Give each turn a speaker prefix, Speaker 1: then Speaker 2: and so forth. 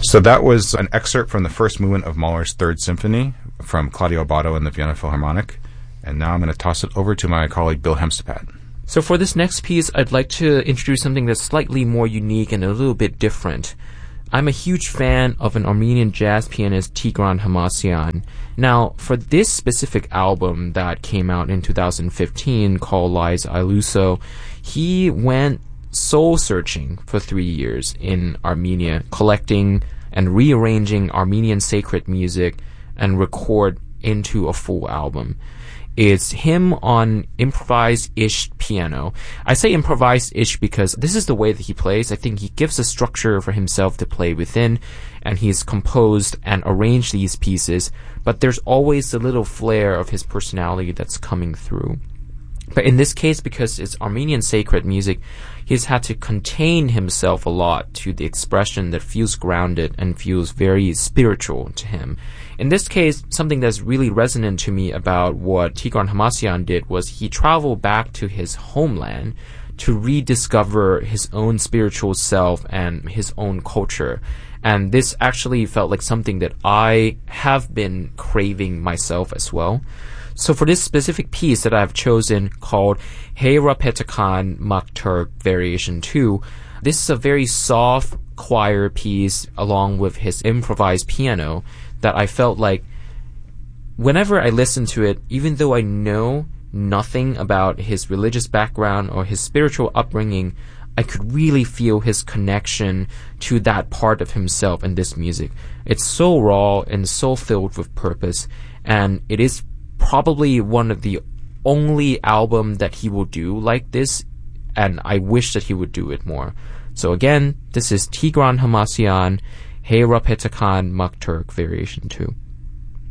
Speaker 1: So that was an excerpt from the first movement of Mahler's Third Symphony from Claudio Abbado and the Vienna Philharmonic. And now I'm going to toss it over to my colleague Bill Hemstepad.
Speaker 2: So for this next piece, I'd like to introduce something that's slightly more unique and a little bit different. I'm a huge fan of an Armenian jazz pianist, Tigran Hamasyan. Now, for this specific album that came out in 2015 called Lies Iluso, he went soul-searching for 3 years in Armenia, collecting and rearranging Armenian sacred music and record into a full album. It's him on improvised-ish piano. I say improvised-ish because this is the way that he plays. I think he gives a structure for himself to play within, and he's composed and arranged these pieces, but there's always a little flair of his personality that's coming through. But in this case, because it's Armenian sacred music, he's had to contain himself a lot to the expression that feels grounded and feels very spiritual to him. In this case, something that's really resonant to me about what Tigran Hamasyan did was he traveled back to his homeland to rediscover his own spiritual self and his own culture. And this actually felt like something that I have been craving myself as well. So for this specific piece that I've chosen called Hey Rapetakan Makturk Variation 2, this is a very soft choir piece along with his improvised piano that I felt like whenever I listen to it, even though I know nothing about his religious background or his spiritual upbringing, I could really feel his connection to that part of himself in this music. It's so raw and so filled with purpose, and it is probably one of the only album that he will do like this, and I wish that he would do it more. So again, this is Tigran Hamasyan, Hey Rapetakan Makturk Variation 2.